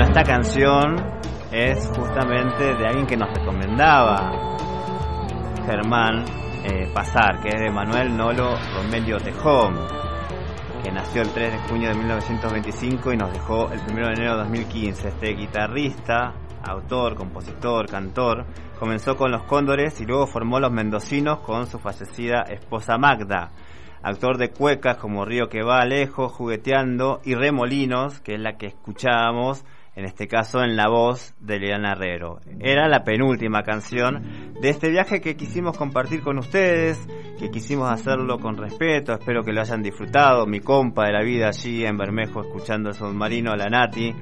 esta canción es justamente de alguien que nos recomendaba Germán pasar, que es de Manuel Nolo Romelio Tejón, que nació el 3 de junio de 1925 y nos dejó el 1 de enero de 2015. Este guitarrista, autor, compositor, cantor, comenzó con Los Cóndores y luego formó Los Mendocinos con su fallecida esposa Magda. Actor de cuecas como Río que va lejos, Jugueteando y Remolinos, que es la que escuchábamos, en este caso en la voz de Liliana Herrero. Era la penúltima canción de este viaje que quisimos compartir con ustedes, que quisimos hacerlo con respeto. Espero que lo hayan disfrutado. Mi compa de la vida allí en Bermejo escuchando el submarino, la Nati,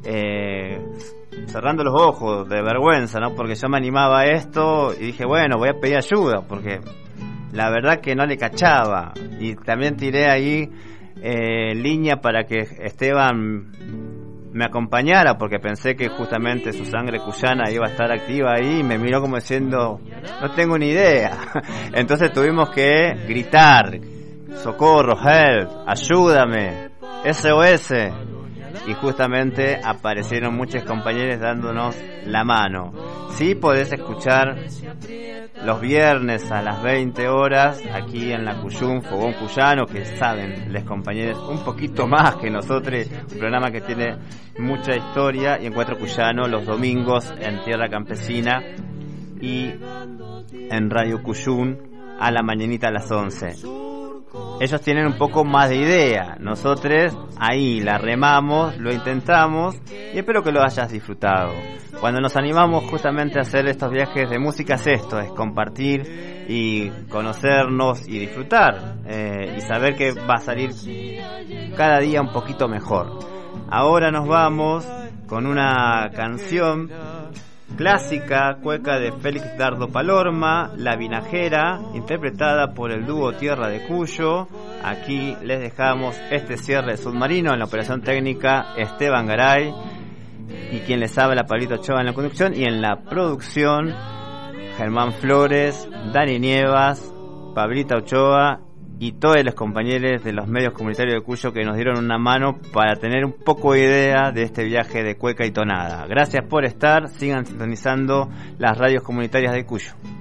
cerrando los ojos de vergüenza, ¿no? Porque yo me animaba a esto y dije, bueno, voy a pedir ayuda, porque la verdad que no le cachaba. Y también tiré ahí línea para que Esteban me acompañara, porque pensé que justamente su sangre cuyana iba a estar activa ahí, y me miró como diciendo, no tengo ni idea. Entonces tuvimos que gritar, socorro, help, ayúdame, SOS. Y justamente aparecieron muchos compañeros dándonos la mano. Sí, podés escuchar los viernes a las 20 horas aquí en la Cuyum, Fogón Cuyano, que saben los compañeros un poquito más que nosotros, un programa que tiene mucha historia, y Encuentro Cuyano los domingos en Tierra Campesina y en Radio Cuyum a la mañanita a las 11. Ellos tienen un poco más de idea, nosotros ahí la remamos, lo intentamos y espero que lo hayas disfrutado. Cuando nos animamos justamente a hacer estos viajes de música es esto, es compartir y conocernos y disfrutar, y saber que va a salir cada día un poquito mejor. Ahora nos vamos con una canción clásica cueca de Félix Dardo Palorma, La Vinajera, interpretada por el dúo Tierra de Cuyo. Aquí les dejamos este cierre de Submarino. En la operación técnica Esteban Garay, y quien les habla, Pablito Ochoa en la conducción, y en la producción Germán Flores, Dani Nievas, Pablita Ochoa y todos los compañeros de los medios comunitarios de Cuyo que nos dieron una mano para tener un poco de idea de este viaje de cueca y tonada. Gracias por estar, sigan sintonizando las radios comunitarias de Cuyo.